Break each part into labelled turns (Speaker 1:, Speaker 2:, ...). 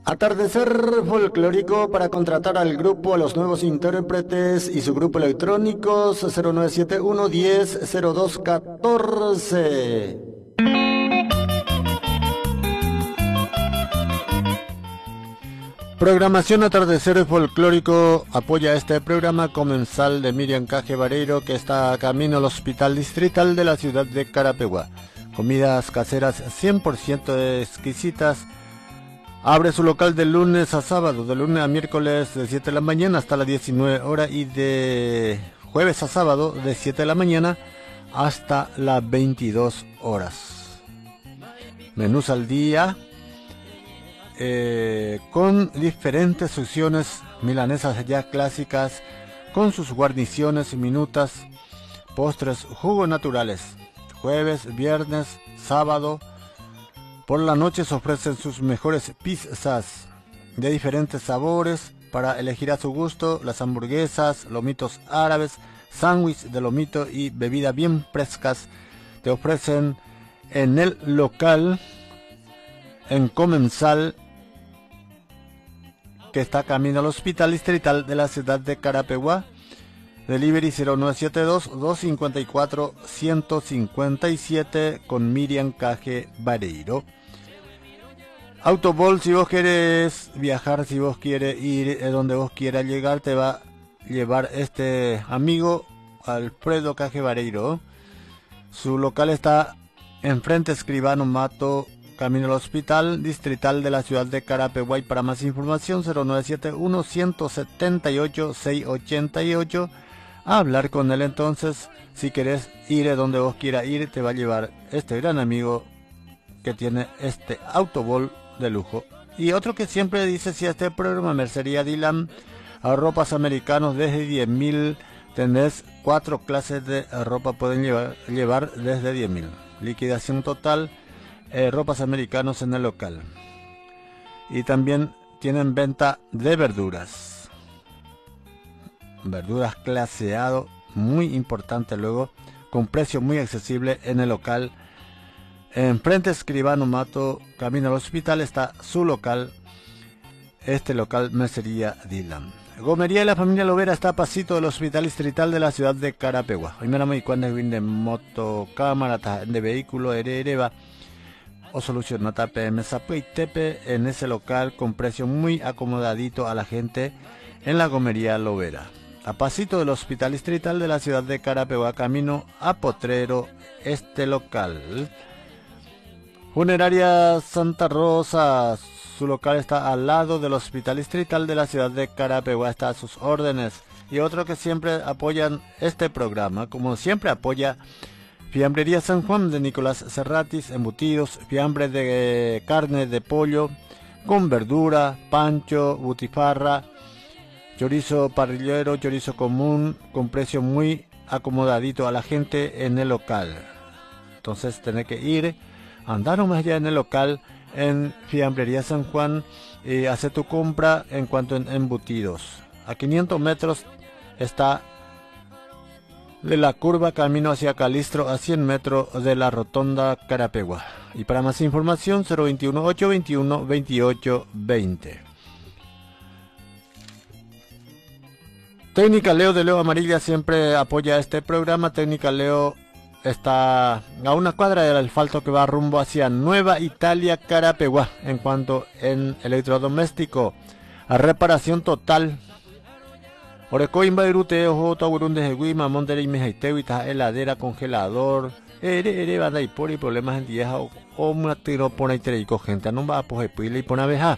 Speaker 1: Atardecer folclórico para contratar al grupo a los nuevos intérpretes y su grupo electrónicos 0971 10 02 14. Programación Atardecer Folclórico apoya este programa comensal de Miriam Caje Vareiro, que está camino al Hospital Distrital de la ciudad de Carapeguá. Comidas caseras 100% exquisitas. Abre su local de lunes a sábado, de lunes a miércoles de 7 de la mañana hasta las 19 horas y de jueves a sábado de 7 de la mañana hasta las 22 horas. Menús al día con diferentes secciones milanesas ya clásicas, con sus guarniciones minutas, postres, jugos naturales. Jueves, viernes, sábado. Por la noche se ofrecen sus mejores pizzas de diferentes sabores para elegir a su gusto, las hamburguesas, lomitos árabes, sándwich de lomito y bebidas bien frescas. Te ofrecen en el local en Comensal, que está camino al Hospital Distrital de la ciudad de Carapeguá. Delivery 0972-254-157 con Miriam Caje Vareiro. Autobol, si vos quieres viajar, si vos quieres ir donde vos quieras llegar, te va a llevar este amigo Alfredo Caje Vareiro. Su local está enfrente Escribano Mato, camino al Hospital Distrital de la ciudad de Carapeguá. Y para más información 0971-178-688. A hablar con él entonces. Si querés ir a donde vos quieras ir, te va a llevar este gran amigo que tiene este autobol de lujo. Y otro que siempre dice, si este programa Mercería Dylan, a ropas americanos desde 10.000, tenés 4 clases de ropa, pueden llevar desde 10.000. Liquidación total, ropas americanos en el local. Y también tienen venta de verduras. Verduras claseado, muy importante luego, con precio muy accesible en el local. Enfrente Escribano Mato, camino al hospital, está su local, este local Mercería Dylan. Gomería de la familia Lovera está a pasito del Hospital Distrital de la ciudad de Carapeguá. Hoy me la muy cuando de moto, cámara, de vehículo, ereva o solucionata PM Zape y Tepe en ese local con precio muy acomodadito a la gente en la Gomería Lovera. A pasito del Hospital Distrital de la ciudad de Carapeguá, camino a Potrero, este local. Funeraria Santa Rosa, su local está al lado del Hospital Distrital de la ciudad de Carapeguá, está a sus órdenes. Y otro que siempre apoyan este programa, como siempre apoya Fiambrería San Juan de Nicolás Serratis, embutidos, fiambre de carne de pollo, con verdura, pancho, butifarra, chorizo parrillero, chorizo común, con precio muy acomodadito a la gente en el local. Entonces tenés que ir, andar nomás ya en el local, en Fiambrería San Juan, y hacer tu compra en cuanto en embutidos. A 500 metros está de la curva camino hacia Calistro, a 100 metros de la rotonda Carapeguá. Y para más información 021-821-2820. Técnica Leo de Leo Amarilla siempre apoya este programa. Técnica Leo está a una cuadra del asfalto que va rumbo hacia Nueva Italia, Carapeguá. En cuanto en electrodoméstico, a reparación total. Oreco Invairute, Ojo, Taurún de Jeguima, Monterrey, Mejaiteuita, heladera, congelador, banda y por y problemas en vieja o una tiro por ahí treico gente, no va a poder pile y por abeja.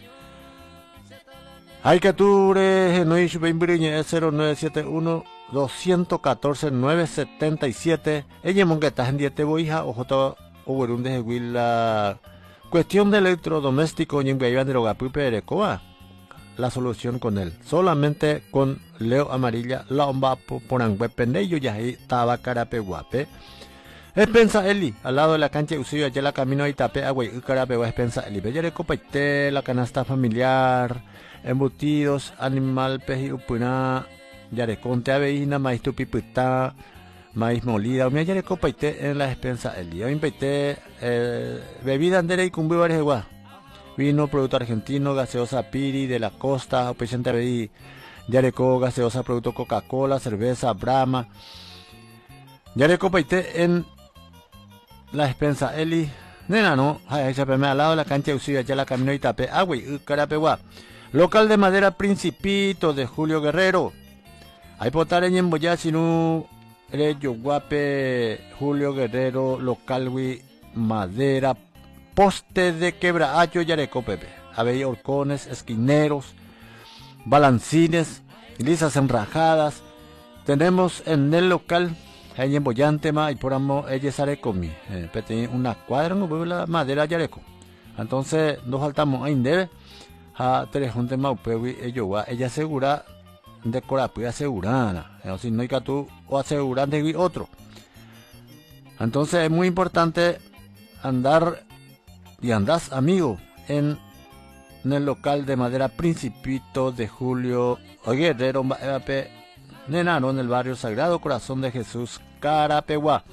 Speaker 1: Hay que ture, no es 0971 214 977. Ella monguetas en diete boija, ojo, Ourún de Jeguila. Cuestión de electrodoméstico, y de Rogapupe de Coa. La solución con él, solamente con Leo Amarilla, la omba por anguependeyo ya ahí estaba Carapeguape. Espensa Eli, al lado de la cancha de Usillo, allá la camino a Itape, agua y Carapeguá, Espensa Eli. Bella copaite, la canasta familiar, embutidos, animal, peji, upuna, yareconte, aveína, maíz tupipita, maíz molida, mi yarecopaite en la Espensa Eli. Yo invité bebida andera y cumbi varias igual. vino, producto argentino, gaseosa Piri de la Costa, Opeciente Abedí, Yareco, gaseosa, producto Coca-Cola, cerveza, Brahma. Yareco Paité en la despensa Eli, nena no, al lado de la cancha de Usía, ya la camino Itape, Agüey, Carapeguá. Local de madera Principito de Julio Guerrero. Hay potar en Yemboyá, sino Reyo Guape, Julio Guerrero, local madera, poste de quebracho, Yareco Pepe. Había horcones, esquineros, balancines, lisas enrajadas. Tenemos en el local, en Yemboyantema, y por amo, ella sale comi. Una cuadra, no veo la madera Yareco. Entonces, nos faltamos ahí debe. A Telejunte Maupewi, ella asegura de Corapuy asegurada, o si no hay que tú o asegurar de otro. Entonces es muy importante andar y andás amigo en el local de madera Principito de Julio Guerrero Nenano en el barrio Sagrado Corazón de Jesús, Carapeguá.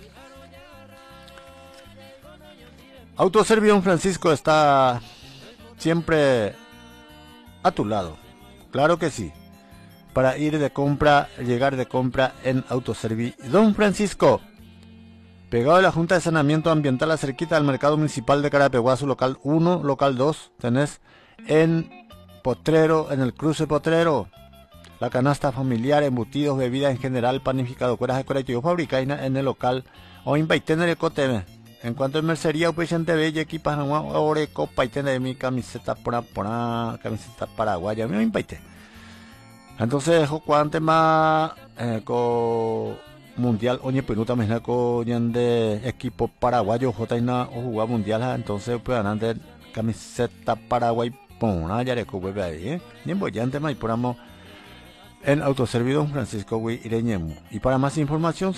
Speaker 1: Autoservicio Francisco está siempre a tu lado, claro que sí, para ir de compra, llegar de compra en Autoservi Don Francisco, pegado de la Junta de Saneamiento Ambiental, cerquita del Mercado Municipal de Carapeguá, su local 1, local 2, tenés en Potrero, en el cruce Potrero, la canasta familiar, embutidos, bebidas en general, panificado, cueras decorativos, fabricaina en el local, o invaiten el ecoteme. En cuanto a mercería, pues gente bella, equipas, ahora copa y tiene mi camiseta camiseta paraguaya, me invité. Entonces, cuánto más con mundial, oye, pues no también con de equipo paraguayo, J o jugar mundial, entonces pues andar camiseta paraguay, pona, ya le cobre ahí, ni bollante más y poramos. En Autoservicio Don Francisco Ireñemu. Y para más información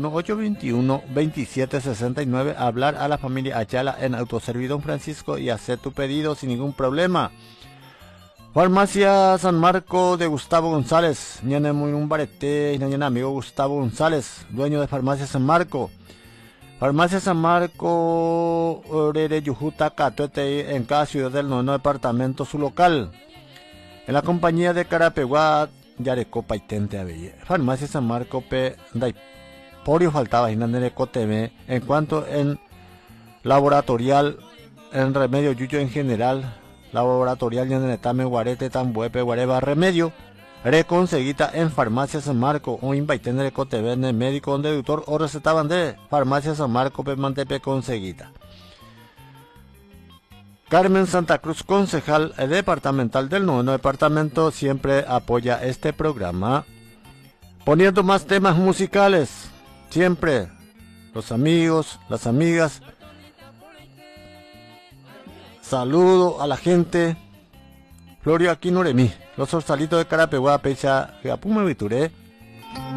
Speaker 1: 021-821-2769, hablar a la familia Ayala en Autoservicio Don Francisco y hacer tu pedido sin ningún problema. Farmacia San Marco de Gustavo González, muy un barete, amigo Gustavo González, dueño de Farmacia San Marco. Farmacia San Marco, Orere Yujuta, Catoete, en cada ciudad del noveno departamento, su local. En la compañía de Carapeguá, Yareco Paitente Abella. Farmacia San Marco P. Daiporio faltaba en en cuanto en laboratorial, en remedio yuyo en general, laboratorial en Netame Guarete Tambuepe Guareba remedio, reconseguita en Farmacia San Marco o invaiten de Coteve en el médico donde doctor o recetaban de Farmacia San Marco P. Mantepe conseguita. Carmen Santa Cruz, concejal departamental del noveno departamento, siempre apoya este programa, poniendo más temas musicales, siempre los amigos, las amigas. Saludo a la gente. Florio Aquino Remi, los orsalitos de Carapeguá, Pecha, Japuma Vituré,